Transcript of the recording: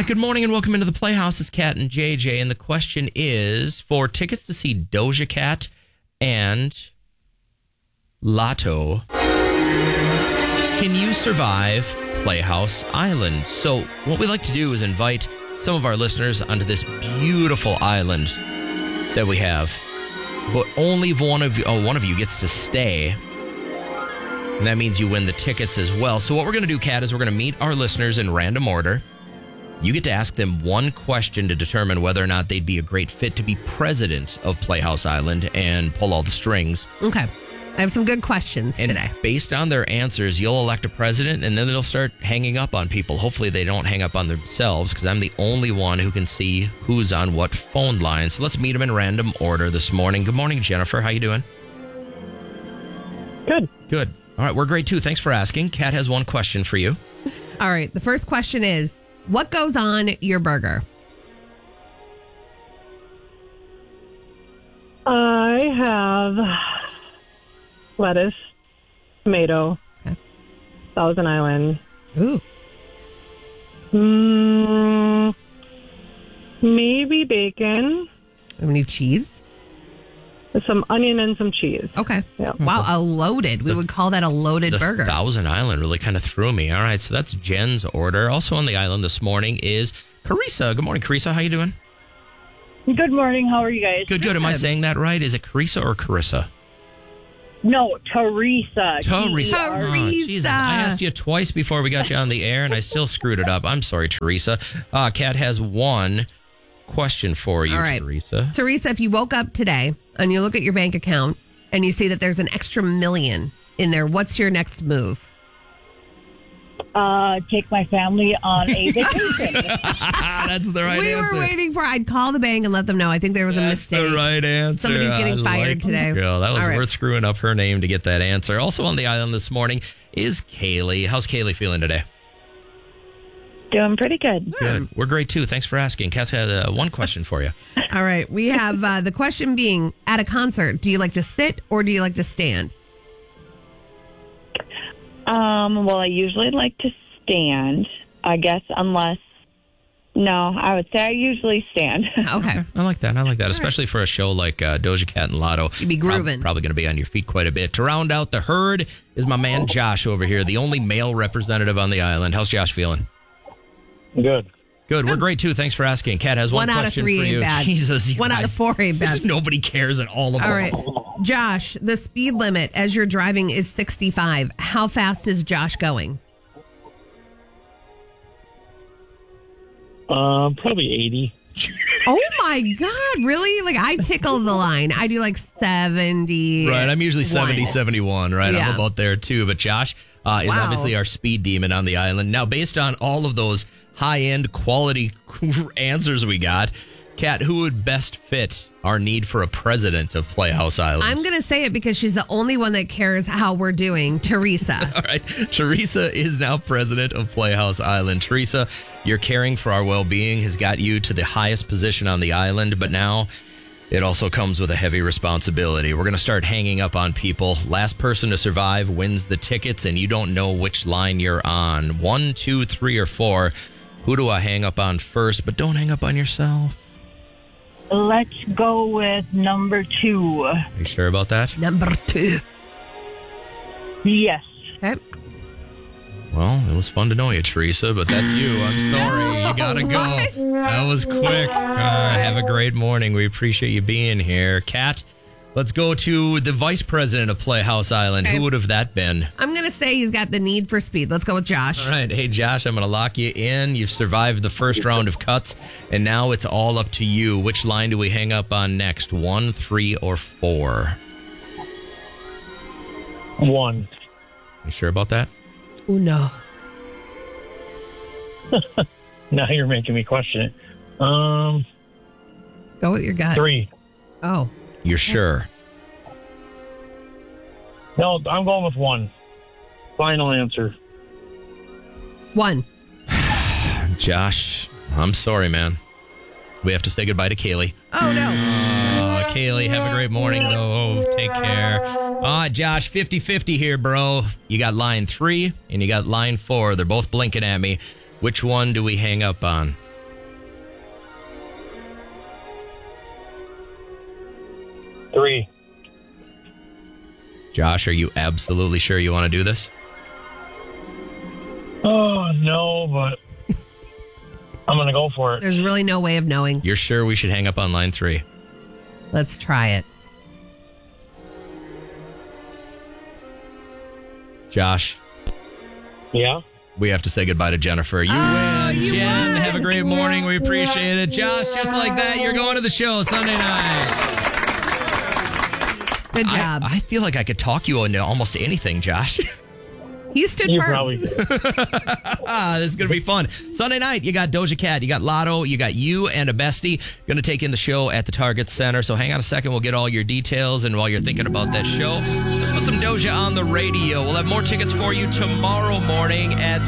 right, good morning and welcome into the Playhouse. It's Kat and JJ, and the question is for tickets to see Doja Cat and Lotto, can you survive Playhouse Island? So what we like to do is invite some of our listeners onto this beautiful island that we have, but only one of you gets to stay. And that means you win the tickets as well. So what we're going to do, Kat, is we're going to meet our listeners in random order. You get to ask them one question to determine whether or not they'd be a great fit to be president of Playhouse Island and pull all the strings. Okay. I have some good questions today. Based on their answers, you'll elect a president, and then they'll start hanging up on people. Hopefully they don't hang up on themselves, because I'm the only one who can see who's on what phone line. So let's meet them in random order this morning. Good morning, Jennifer. How you doing? Good. Good. All right, we're great, too. Thanks for asking. Kat has one question for you. All right. The first question is, what goes on your burger? I have lettuce, tomato, Thousand Island. Ooh. Maybe bacon, Do we need cheese? some onion, and some cheese. Okay. Yeah. Wow, a loaded. We would call that a loaded The burger. Thousand Island really kind of threw me. All right, so that's Jen's order. Also on the island this morning is Carissa. Good morning, Carissa. How you doing? Good morning. How are you guys? Good, good. Am I saying that right? Is it Carissa or Carissa? No, Teresa. Teresa. Teresa. Oh, Jesus. I asked you twice before we got you on the air, and I still screwed it up. I'm sorry, Teresa. Kat has one question for you, All right. Teresa. Teresa, if you woke up today and you look at your bank account and you see that there's an extra $1 million in there, what's your next move? Take my family on a vacation. That's the right we answer. were waiting for, I'd call the bank and let them know. I think there was a That's mistake. the right answer. Somebody's getting fired today. This girl. That was All right. worth screwing up her name to get that answer. Also on the island this morning is Kaylee. How's Kaylee feeling today? Doing pretty good. Good. We're great, too. Thanks for asking. Cass had one question for you. All right. We have the question being, at a concert, do you like to sit or do you like to stand? Well, I usually like to stand, I guess, I would say I usually stand. Okay. I like that. Especially for a show like Doja Cat and Lotto. You'd be grooving. Probably going to be on your feet quite a bit. To round out the herd is my man Josh over here, the only male representative on the island. How's Josh feeling? Good. Good. We're great, too. Thanks for asking. Kat has one out of question 3 for ain't you. bad. Jesus. you 1 out of guys. 4 ain't bad. Nobody cares at all about All right. Josh, the speed limit as you're driving is 65. How fast is Josh going? Probably 80. Oh my God, really? Like I tickle the line. I do like 70. Right, I'm usually 70, 71, right? Yeah. I'm about there too. But Josh is obviously our speed demon on the island. Now, based on all of those high-end quality answers we got, Kat, who would best fit our need for a president of Playhouse Island? I'm going to say it because she's the only one that cares how we're doing. Teresa. All right, Teresa is now president of Playhouse Island. Teresa, your caring for our well-being has got you to the highest position on the island, but now it also comes with a heavy responsibility. We're going to start hanging up on people. Last person to survive wins the tickets, and you don't know which line you're on. 1, 2, 3, or 4. Who do I hang up on first? But don't hang up on yourself. Let's go with number 2. Are you sure about that? Number 2. Yes. Okay. Well, it was fun to know you, Teresa, but that's you. I'm sorry. You gotta go. That was quick. Have a great morning. We appreciate you being here. Kat, let's go to the vice president of Playhouse Island. Okay. Who would have that been? I'm going to say he's got the need for speed. Let's go with Josh. All right. Hey, Josh, I'm going to lock you in. You've survived the first round of cuts, and now it's all up to you. Which line do we hang up on next? 1, 3, or 4? 1. You sure about that? Oh, no. Now you're making me question it. Go with your gut. 3. Oh. You're sure? No, I'm going with 1. Final answer. 1. Josh, I'm sorry, man. We have to say goodbye to Kaylee. Oh, no. Kaylee, have a great morning, though. Take care. Josh, 50-50 here, bro. You got line 3 and you got line 4. They're both blinking at me. Which one do we hang up on? 3. Josh, are you absolutely sure you want to do this? Oh, no, but I'm going to go for it. There's really no way of knowing. You're sure we should hang up on line 3? Let's try it. Josh, Yeah? we have to say goodbye to Jennifer. You win, you Jen. won. Have a great morning. We appreciate it. Josh, just like that, you're going to the show Sunday night. Good job. I feel like I could talk you into almost anything, Josh. You stood You firm. probably This is going to be fun. Sunday night, you got Doja Cat, you got Lotto, you got you and a bestie. Going to take in the show at the Target Center. So hang on a second. We'll get all your details. And while you're thinking about that show, let's put some Doja on the radio. We'll have more tickets for you tomorrow morning at